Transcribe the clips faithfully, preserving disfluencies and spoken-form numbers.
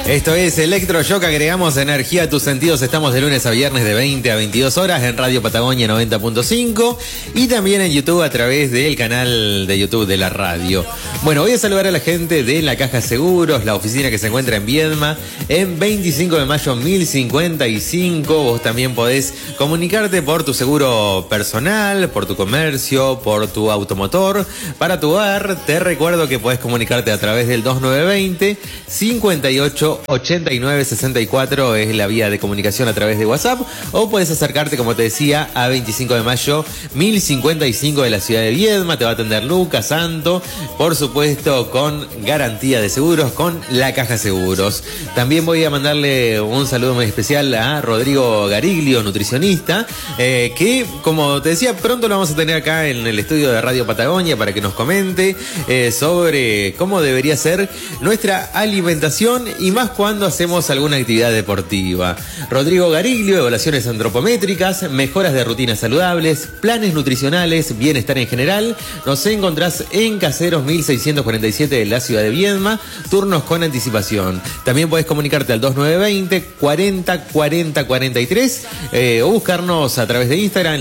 Esto es Electroshock, agregamos energía a tus sentidos. Estamos de lunes a viernes de veinte a veintidós horas en Radio Patagonia noventa punto cinco y también en YouTube a través del canal de YouTube de la radio. Bueno, voy a saludar a la gente de La Caja Seguros, la oficina que se encuentra en Viedma, en veinticinco de mayo mil cincuenta y cinco. Vos también podés comunicarte por tu seguro personal, por tu comercio, por tu automotor, para tu hogar. Te recuerdo que podés comunicarte a través del dos nueve dos cero, cincuenta y ocho, ochenta y nueve, sesenta y cuatro es la vía de comunicación a través de WhatsApp, o puedes acercarte, como te decía, a veinticinco de mayo mil cincuenta y cinco de la ciudad de Viedma. Te va a atender Lucas Santo, por supuesto con garantía de seguros, con La Caja Seguros. También voy a mandarle un saludo muy especial a Rodrigo Gariglio, nutricionista, eh, que, como te decía, pronto lo vamos a tener acá en el estudio de Radio Patagonia para que nos comente eh, sobre cómo debería ser nuestra alimentación y más cuando hacemos alguna actividad deportiva. Rodrigo Gariglio, evaluaciones antropométricas, mejoras de rutinas saludables, planes nutricionales, bienestar en general. Nos encontrás en Caseros mil seiscientos cuarenta y siete de la ciudad de Viedma, turnos con anticipación. También podés comunicarte al dos nueve dos cero, cuarenta, cuarenta, cuarenta y tres eh, o buscarnos a través de Instagram,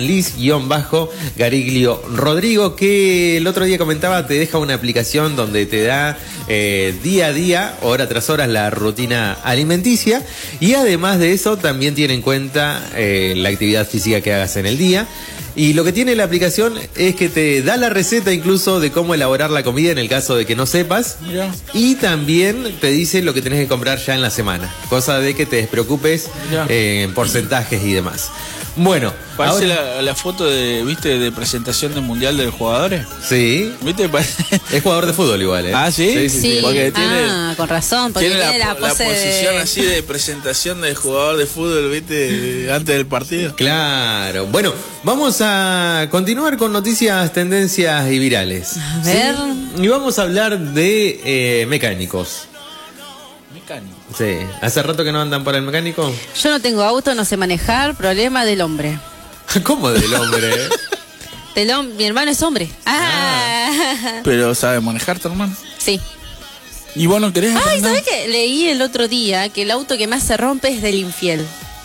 Liz-Gariglio Rodrigo, que el otro día comentaba, te deja una aplicación donde te da eh, día a día, hora tras hora, la rutina alimenticia, y además de eso también tiene en cuenta eh, la actividad física que hagas en el día. Y lo que tiene la aplicación es que te da la receta incluso de cómo elaborar la comida en el caso de que no sepas. Mirá. Y también te dice lo que tenés que comprar ya en la semana, cosa de que te despreocupes eh, en porcentajes y demás. Bueno, parece ahora... la, la foto de, ¿viste? De presentación del mundial de los jugadores. Sí. ¿Viste? Es jugador de fútbol igual, ¿eh? Ah, ¿sí? Sí, sí, sí. Porque tiene, ah, con razón, porque tiene, tiene la, la, pose la posición de... así de presentación del jugador de fútbol, ¿viste? Antes del partido. Claro. Bueno, vamos a continuar con noticias, tendencias y virales. A ver. ¿Sí? Y vamos a hablar de eh, mecánicos. Mecánico. Sí. ¿Hace rato que no andan por el mecánico? Yo no tengo auto, no sé manejar, problema del hombre. ¿Cómo del hombre? Del hom- Mi hermano es hombre. Ah. Ah. Pero ¿sabe manejar tu hermano? Sí. ¿Y vos no querés Ay, aprender? ¿sabés qué? Leí el otro día que el auto que más se rompe es del infiel.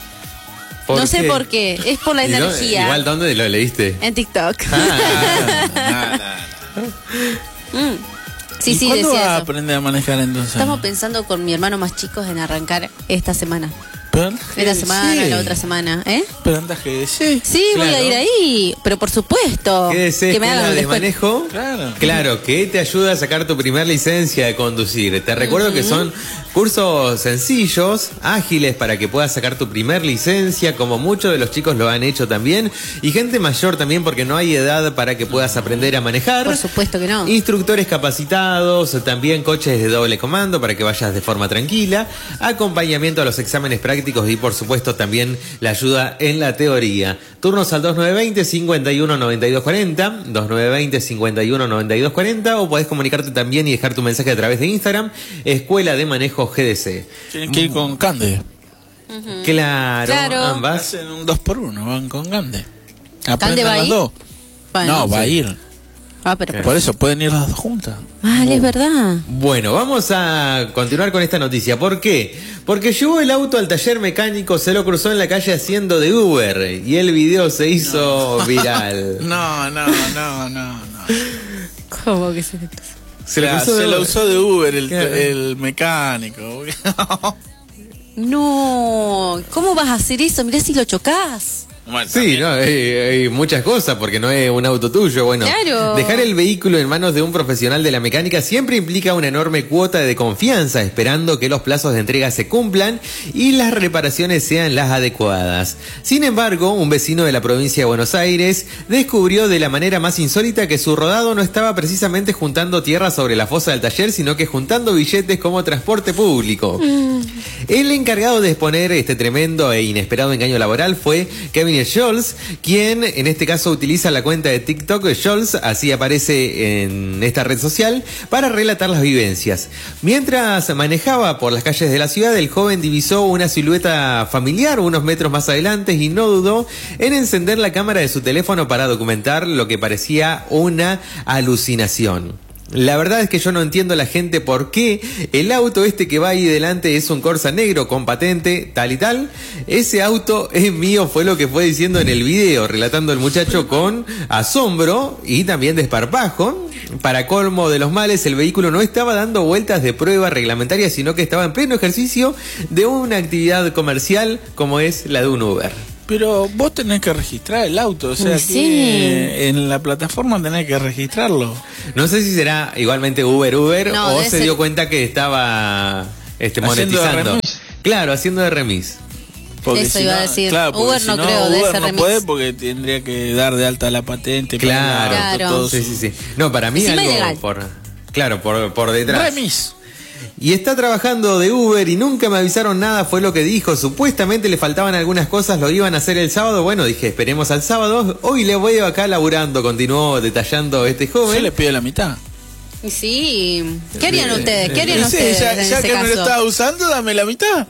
¿Por No sé qué? por qué, es por la ¿Y dónde- energía. Igual, ¿dónde lo leíste? En TikTok. Ah, Nah, nah. Mm. Sí, ¿Y sí, cuándo vas decía a eso. aprender a manejar entonces? Estamos pensando con mi hermano más chico en arrancar esta semana. Pero, Esta sí. semana, la otra semana, ¿eh? Pero andas que sí. Sí, voy Claro. a ir ahí, pero por supuesto. ¿qué desees que me hagan escuela un de descuento. manejo? Claro. Claro, que te ayuda a sacar tu primer licencia de conducir. Te recuerdo que son cursos sencillos, ágiles, para que puedas sacar tu primer licencia, como muchos de los chicos lo han hecho también, y gente mayor también, porque no hay edad para que puedas aprender a manejar. Por supuesto que no. Instructores capacitados, también coches de doble comando para que vayas de forma tranquila, acompañamiento a los exámenes prácticos y por supuesto también la ayuda en la teoría. Turnos al dos nueve dos cero, cincuenta y uno, noventa y dos cuarenta, dos nueve dos cero, cincuenta y uno, noventa y dos cuarenta, o podés comunicarte también y dejar tu mensaje a través de Instagram, Escuela de Manejo G D C. Tienen que ir con Cande. Ujú. Claro, Claro. ambas. Hacen un dos por uno, van con Cande. ¿Cande Aprenden va a las ir? dos. Bueno, No, va a ir. Ah, pero, pero- Por eso pueden ir las dos juntas. Mal, es verdad. Bueno, vamos a continuar con esta noticia. ¿Por qué? Porque llevó el auto al taller mecánico, se lo cruzó en la calle haciendo de Uber y el video se hizo viral. No, no, no, no, no. ¿Cómo que se le cruzó? Se lo Claro, cruzó de se lo Uber. usó de Uber el, Claro. el mecánico. No, ¿cómo vas a hacer eso? Mirá si lo chocás. Bueno, Sí, también. no, hay, hay muchas cosas porque no es un auto tuyo. Bueno, Claro. dejar el vehículo en manos de un profesional de la mecánica siempre implica una enorme cuota de confianza, esperando que los plazos de entrega se cumplan y las reparaciones sean las adecuadas. Sin embargo, un vecino de la provincia de Buenos Aires descubrió de la manera más insólita que su rodado no estaba precisamente juntando tierra sobre la fosa del taller, sino que juntando billetes como transporte público. El encargado de exponer este tremendo e inesperado engaño laboral fue Kevin Scholz, quien en este caso utiliza la cuenta de TikTok Scholz, así aparece en esta red social, para relatar las vivencias. Mientras manejaba por las calles de la ciudad, el joven divisó una silueta familiar unos metros más adelante y no dudó en encender la cámara de su teléfono para documentar lo que parecía una alucinación. La verdad es que yo no entiendo la gente por qué el auto este que va ahí delante es un Corsa negro con patente, tal y tal. Ese auto es mío, fue lo que fue diciendo en el video, relatando el muchacho con asombro y también desparpajo. Para colmo de los males, el vehículo no estaba dando vueltas de prueba reglamentaria, sino que estaba en pleno ejercicio de una actividad comercial como es la de un Uber. Pero vos tenés que registrar el auto, o sea, Sí. que en la plataforma tenés que registrarlo. No sé si será igualmente Uber Uber No, o debe se ser- dio cuenta que estaba este, Haciendo de monetizando. remis. Claro, haciendo de remis. Porque Eso si iba no- a decir. claro, porque Uber si no creo, debe Uber ser no remis. puede porque tendría que dar de alta la patente. Claro. pagar el auto, Claro. todo Sí, su- sí, sí. No, para mí Encima algo ilegal. por claro, por, por detrás. Remis. Y está trabajando de Uber y nunca me avisaron nada, fue lo que dijo. Supuestamente le faltaban algunas cosas, lo iban a hacer el sábado. Bueno, dije, esperemos al sábado. Hoy le voy acá laburando, continuó detallando este Yo joven. le pido la mitad. Y sí. ¿Qué harían ustedes? ¿Qué harían Sí, ustedes ya, en ya ese que me lo caso? estaba usando, dame la mitad.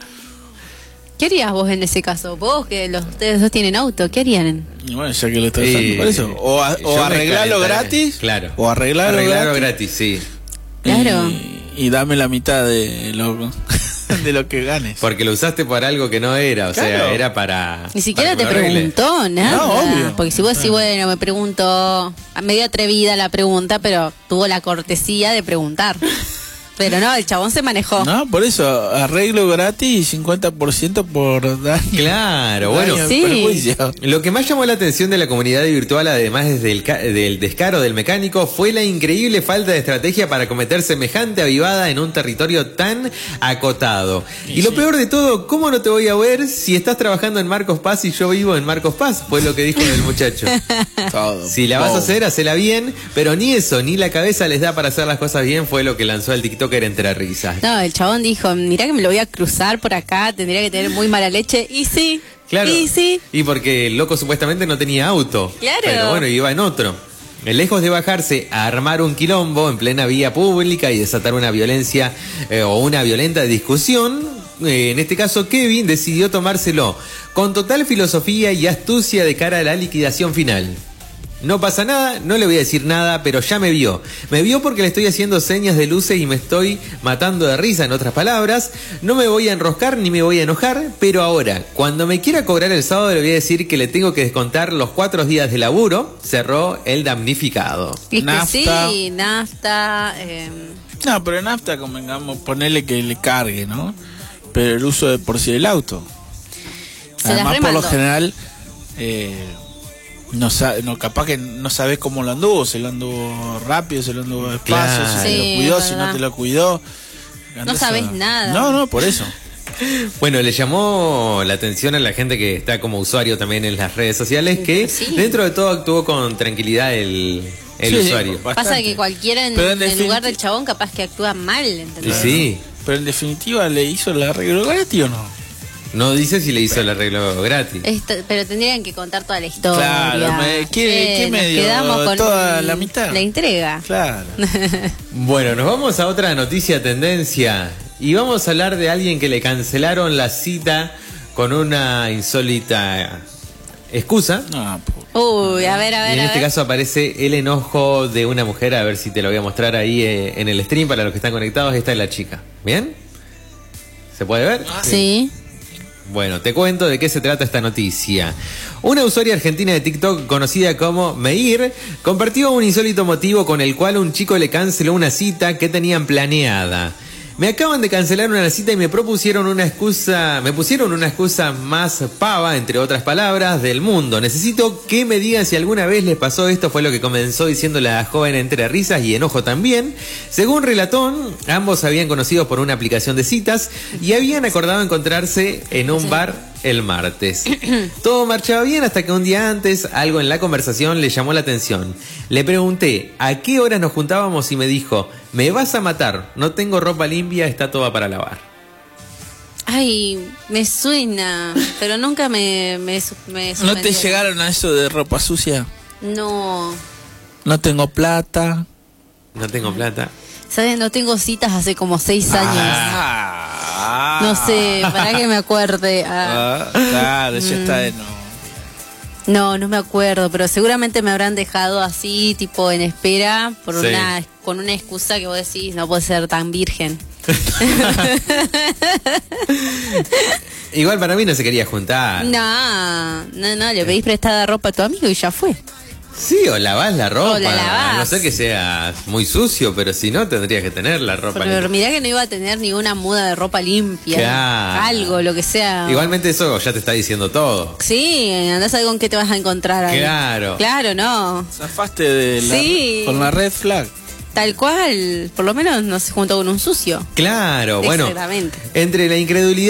¿Qué harías vos en ese caso? Vos, que los, ustedes dos tienen auto, ¿qué harían? Y bueno, ya que lo estás usando, Y- por eso. O, a- yo o me arreglarlo calentaré. gratis. Claro. O arreglarlo, Arreglarlo gratis. gratis, sí. Claro. Y, y dame la mitad de lo, de lo que ganes. Porque lo usaste por algo que no era, o sea, Claro. era para... Ni siquiera para te que lo arregle. preguntó nada. No, obvio. Porque si vos decís, bueno, me preguntó, medio atrevida la pregunta, pero tuvo la cortesía de preguntar. Pero no, el chabón se manejó. No, por eso, arreglo gratis y cincuenta por ciento por daño. Claro, bueno. daño, Sí. perjuicio. Lo que más llamó la atención de la comunidad virtual, además del, ca- del descaro del mecánico, fue la increíble falta de estrategia para cometer semejante avivada en un territorio tan acotado. Y, Y lo sí. peor de todo, ¿cómo no te voy a ver si estás trabajando en Marcos Paz y yo vivo en Marcos Paz? Fue lo que dijo el muchacho. Todo. Si la vas a Todo. hacer, hacela bien, pero ni eso, ni la cabeza les da para hacer las cosas bien, fue lo que lanzó el TikToker entre risas. No, el chabón dijo, mirá que me lo voy a cruzar por acá, tendría que tener muy mala leche. Y sí, Claro. y sí. Y porque el loco supuestamente no tenía auto. Claro. Pero bueno, iba en otro. Lejos de bajarse a armar un quilombo en plena vía pública y desatar una violencia eh, o una violenta discusión, eh, en este caso Kevin decidió tomárselo con total filosofía y astucia de cara a la liquidación final. No pasa nada, no le voy a decir nada, pero ya me vio. Me vio porque le estoy haciendo señas de luces y me estoy matando de risa, en otras palabras. No me voy a enroscar ni me voy a enojar, pero ahora, cuando me quiera cobrar el sábado le voy a decir que le tengo que descontar los cuatro días de laburo, cerró el damnificado. Y que Nafta. sí, nafta. Eh, No, pero en nafta convengamos ponerle que le cargue, ¿no? Pero el uso de por sí del auto. Se las Además, por lo remandó. general, eh, no, sa- no capaz que no sabes cómo lo anduvo, se lo anduvo rápido, se lo anduvo despacio, Claro. si se Sí, lo cuidó, es si no verdad. te lo cuidó. No sabes nada. No, no, por eso. Bueno, le llamó la atención a la gente que está como usuario también en las redes sociales que Sí. dentro de todo actuó con tranquilidad el, el Sí, usuario. bastante. pasa que cualquiera en, Pero en en definitiva- lugar del chabón capaz que actúa mal, Y ¿entendés? sí, Pero en definitiva, ¿le hizo el arreglo gratis o no? no dice si le hizo el arreglo gratis. Esto- pero tendrían que contar toda la historia. Claro, me- ¿qué- Eh, qué nos medio? quedamos con ¿Toda la mitad? La entrega. Claro. Bueno, nos vamos a otra noticia tendencia y vamos a hablar de alguien que le cancelaron la cita con una insólita excusa. No, po- Uy, a ver, a Y ver. en a este ver. caso aparece el enojo de una mujer, a ver si te lo voy a mostrar ahí eh, en el stream para los que están conectados. Esta es la chica. ¿Bien? ¿Se puede ver? Sí. Bueno, te cuento de qué se trata esta noticia. Una usuaria argentina de TikTok conocida como Meir compartió un insólito motivo con el cual un chico le canceló una cita que tenían planeada. Me acaban de cancelar una cita y me propusieron una excusa, me pusieron una excusa más pava, entre otras palabras, del mundo. Necesito que me digan si alguna vez les pasó esto, fue lo que comenzó diciendo la joven entre risas y enojo también. Según relatón, ambos se habían conocido por una aplicación de citas y habían acordado encontrarse en un bar el martes. Todo marchaba bien hasta que un día antes algo en la conversación le llamó la atención. Le pregunté a qué hora nos juntábamos y me dijo, me vas a matar, no tengo ropa limpia, está toda para lavar. Ay, me suena, pero nunca me, me, su- me ¿No te sorprendieron. llegaron a eso de ropa sucia? No. No tengo plata. No tengo plata. ¿Sabes? No tengo citas hace como seis años. Ah, No sé, para que me acuerde. Ah, Ah, claro, ya está de no. No, no me acuerdo, pero seguramente me habrán dejado así, tipo en espera, por Sí. una con una excusa que vos decís, no puede ser tan virgen. Igual para mí no se quería juntar. No, no, no, le pedís prestada ropa a tu amigo y ya fue. Sí, o lavás la ropa. O la lavás. A no ser que sea muy sucio, pero si no, tendrías que tener la ropa. Pero limpia. mirá que no iba a tener ni una muda de ropa limpia. Claro. Algo, lo que sea. Igualmente eso ya te está diciendo todo. Sí, andás a ver con qué te vas a encontrar ahí. Claro. Claro, no. Zafaste de la, Sí. con la red flag. Tal cual. Por lo menos no se juntó con un sucio. Claro, bueno. Exactamente. Entre la incredulidad